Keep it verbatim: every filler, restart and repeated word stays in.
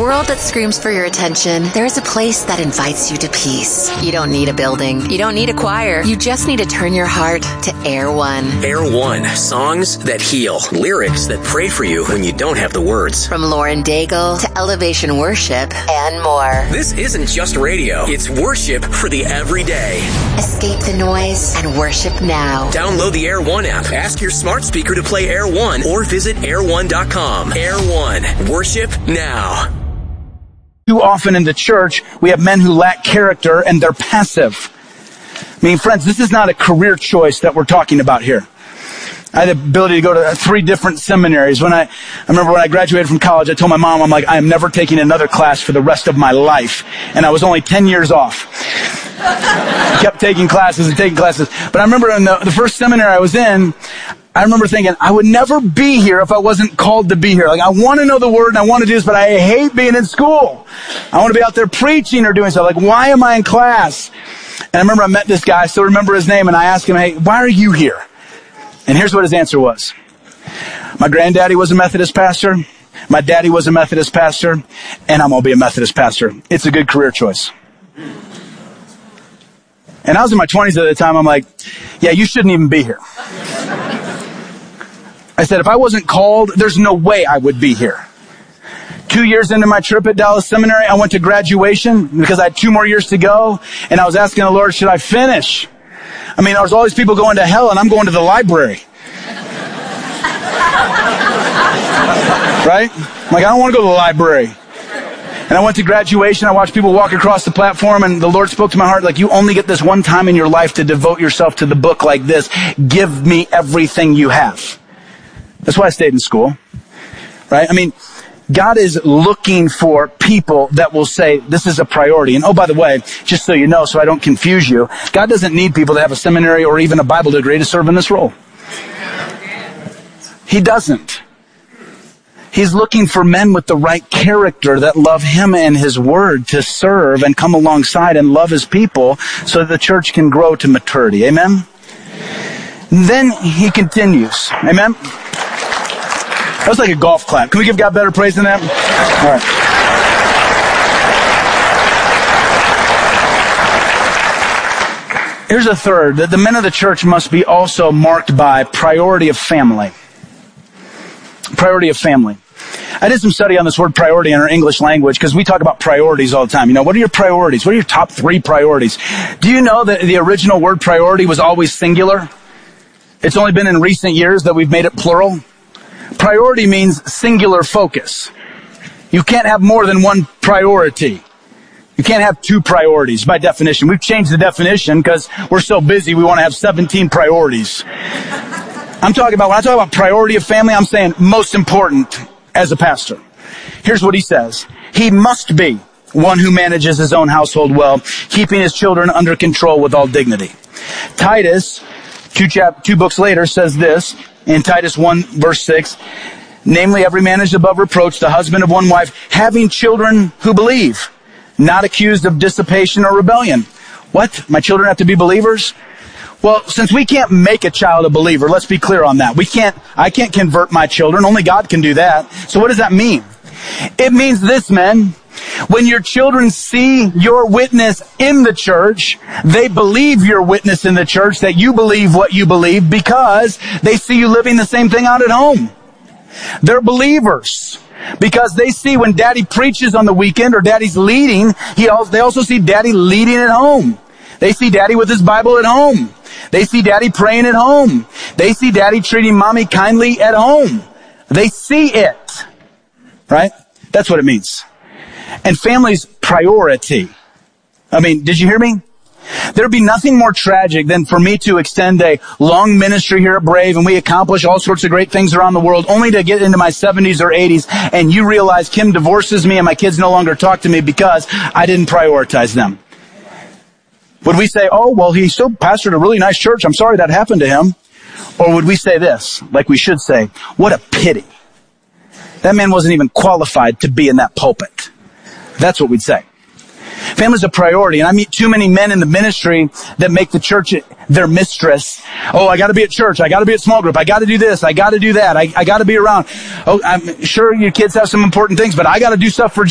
world that screams for your attention, there is a place that invites you to peace. You don't need a building. You don't need a choir. You just need to turn your heart to Air One. Air One. Songs that heal. Lyrics that pray for you when you don't have the words. From Lauren Daigle to Elevation Worship and more. This isn't just radio. It's worship for the everyday. Escape the noise and worship now. Download the Air One app. Ask your smart speaker to play Air One or visit air one dot com. Air One. Worship now. Too often in the church, we have men who lack character and they're passive. I mean, friends, this is not a career choice that we're talking about here. I had the ability to go to three different seminaries. When I, I remember when I graduated from college, I told my mom, I'm like, I am never taking another class for the rest of my life. And I was only ten years off. Kept taking classes and taking classes. But I remember in the, the first seminary I was in, I remember thinking, I would never be here if I wasn't called to be here. Like, I want to know the word and I want to do this, but I hate being in school. I want to be out there preaching or doing stuff. Like, why am I in class? And I remember I met this guy, I still remember his name, and I asked him, hey, why are you here? And here's what his answer was. My granddaddy was a Methodist pastor. My daddy was a Methodist pastor. And I'm going to be a Methodist pastor. It's a good career choice. And I was in my twenties at the time. I'm like, yeah, you shouldn't even be here. I said, if I wasn't called, there's no way I would be here. Two years into my trip at Dallas Seminary, I went to graduation because I had two more years to go. And I was asking the Lord, should I finish? I mean, there was all these people going to hell and I'm going to the library. Right? I'm like, I don't want to go to the library. And I went to graduation. I watched people walk across the platform and the Lord spoke to my heart like, you only get this one time in your life to devote yourself to the book like this. Give me everything you have. That's why I stayed in school. Right? I mean, God is looking for people that will say, this is a priority. And oh, by the way, just so you know, so I don't confuse you, God doesn't need people to have a seminary or even a Bible degree to serve in this role. He doesn't. He's looking for men with the right character that love Him and His Word to serve and come alongside and love His people so that the church can grow to maturity. Amen? Then he continues. Amen? That was like a golf clap. Can we give God better praise than that? All right. Here's a third, that the men of the church must be also marked by priority of family. Priority of family. I did some study on this word priority in our English language because we talk about priorities all the time. You know, what are your priorities? What are your top three priorities? Do you know that the original word priority was always singular? It's only been in recent years that we've made it plural. Priority means singular focus. You can't have more than one priority. You can't have two priorities by definition. We've changed the definition because we're so busy we want to have seventeen priorities. I'm talking about, when I talk about priority of family, I'm saying most important as a pastor. Here's what he says. He must be one who manages his own household well, keeping his children under control with all dignity. Titus, two, chap- two books later, says this in Titus one verse six, namely every man is above reproach, the husband of one wife, having children who believe, not accused of dissipation or rebellion. What? My children have to be believers? Well, since we can't make a child a believer, let's be clear on that. We can't, I can't convert my children. Only God can do that. So what does that mean? It means this, men. When your children see your witness in the church, they believe your witness in the church, that you believe what you believe because they see you living the same thing out at home. They're believers because they see when daddy preaches on the weekend or daddy's leading, he also, they also see daddy leading at home. They see daddy with his Bible at home. They see daddy praying at home. They see daddy treating mommy kindly at home. They see it. Right? That's what it means. And family's priority. I mean, did you hear me? There'd be nothing more tragic than for me to extend a long ministry here at Brave and we accomplish all sorts of great things around the world only to get into my seventies or eighties and you realize Kim divorces me and my kids no longer talk to me because I didn't prioritize them. Would we say, oh, well, he still pastored a really nice church. I'm sorry that happened to him. Or would we say this, like we should say, what a pity. That man wasn't even qualified to be in that pulpit. That's what we'd say. Family's a priority, and I meet too many men in the ministry that make the church their mistress. Oh, I gotta be at church. I gotta be at small group. I gotta do this. I gotta do that. I, I gotta be around. Oh, I'm sure your kids have some important things, but I gotta do stuff for